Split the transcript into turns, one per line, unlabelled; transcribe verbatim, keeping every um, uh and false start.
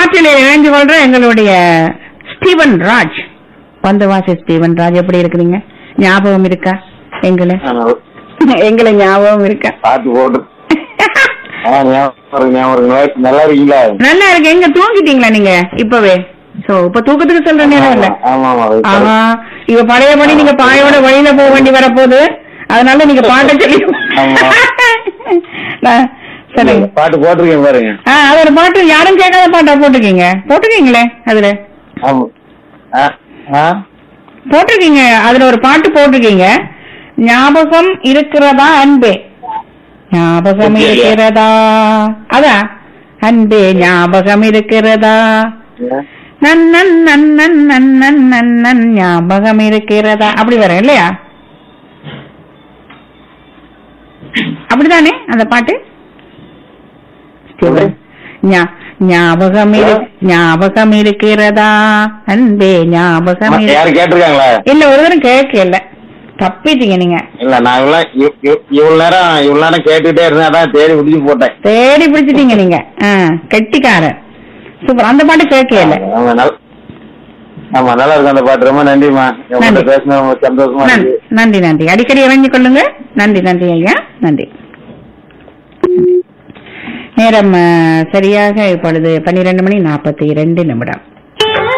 காற்றில் இணைந்து கொள்ற எங்களுடைய ஸ்டீவன் ராஜ், பந்தவாசி ஸ்டீவன் ராஜ், எப்படி இருக்கிறீங்க? ஞாபகம் இருக்கா எங்களை? எங்களை ஞாபகம் இருக்கா?
பாத்து போட்டு நல்லா இருக்கீங்களா?
நல்லா இருக்கு. எங்க தூங்கிட்டீங்களா நீங்க இப்பவே? சோ இப்ப தூக்கத்துக்கு சொல்ற நேரம் இல்ல. ஆமா, இப்ப பழையபடி நீங்க பாயோட வழியில போக வேண்டி வரப்போகுது. அதனால நீங்க பாட்டை சொல்லி சொல்லுங்க.
பாட்டு போட்டிருக்கீங்க பாருங்க.
அது ஒரு பாட்டு, யாரும் கேட்காத பாட்டா போட்டிருக்கீங்க. போட்டிருக்கீங்களே அதுல, போட்டிருக்கீங்க அதுல ஒரு பாட்டு போட்டிருக்கீங்க. ஞாபகம் இருக்கிறதா அன்பே, ஞாபகம் இருக்கிறதா, அதான் அன்பே ஞாபகம் இருக்கிறதா, நன்னன் நன்னன் நன்னன் நன்னன் ஞாபகம் இருக்கிறதா, அப்படி வரும் இல்லையா? அப்படிதானே அந்த பாட்டு? ஞாபகம் ஞாபகம் இருக்கிறதா அன்பே ஞாபகம்
கேட்டிருக்காங்களா?
இல்ல, ஒரு தரம் கேட்கல, தப்பிட்டீங்க நீங்க.
இல்ல, நான் இவ்வளவு நேரம் இவ்வளவு நேரம் கேட்டுட்டே இருந்தேன், அதான் தேடி பிடிச்சு போட்டேன்.
தேடி பிடிச்சிட்டீங்க நீங்க, கெட்டிக்காரன். சூப்பர். அந்த பாட்டு கேட்கல.
ஆமா, நல்லா இருக்கும் அந்த பாட்டு. ரொம்ப நன்றிமா, பேசின சந்தோஷமா.
நன்றி நன்றி, அடிக்கடி இறங்கி கொள்ளுங்க. நன்றி நன்றி ஐயா, நன்றி. நேரம் சரியாக இப்பொழுது பன்னிரண்டு மணி நாற்பத்தி இரண்டு நிமிடம்.